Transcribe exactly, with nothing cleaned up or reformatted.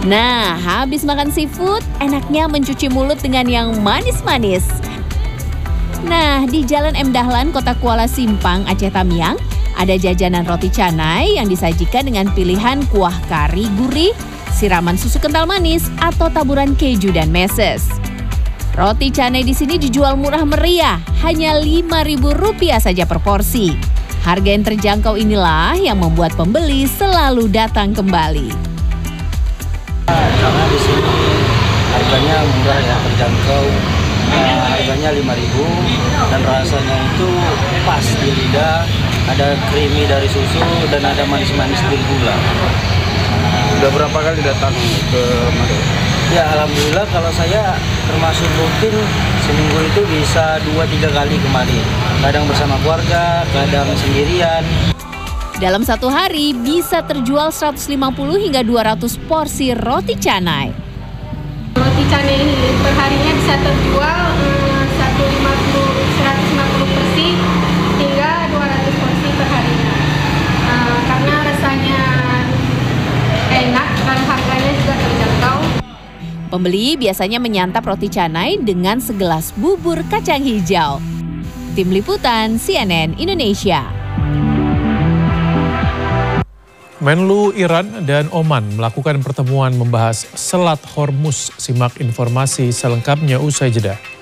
Nah, habis makan seafood, enaknya mencuci mulut dengan yang manis-manis. Nah, di Jalan M. Dahlan, Kota Kuala Simpang, Aceh Tamiang, ada jajanan roti canai yang disajikan dengan pilihan kuah kari gurih, siraman susu kental manis, atau taburan keju dan meses. Roti canai di sini dijual murah meriah, hanya lima ribu rupiah saja per porsi. Harga yang terjangkau inilah yang membuat pembeli selalu datang kembali. Karena di sini harganya murah ya, terjangkau. Nah, harganya lima ribu dan rasanya itu pas di lidah, ada creamy dari susu dan ada manis-manis dari gula. Udah berapa kali datang ke Madura? Ya alhamdulillah, kalau saya termasuk rutin seminggu itu bisa dua tiga kali kemari. Kadang bersama keluarga, kadang sendirian. Dalam satu hari bisa terjual seratus lima puluh hingga dua ratus porsi roti canai. Roti canai ini perharinya bisa terjual eh, seratus lima puluh porsi hingga dua ratus porsi perharinya. Eh, karena rasanya enak dan harganya juga terjangkau. Pembeli biasanya menyantap roti canai dengan segelas bubur kacang hijau. Tim Liputan C N N Indonesia. Menlu Iran dan Oman melakukan pertemuan membahas Selat Hormuz. Simak informasi selengkapnya usai jeda.